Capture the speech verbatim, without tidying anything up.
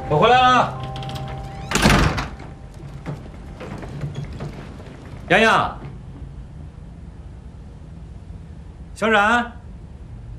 我回来了。洋洋，小冉。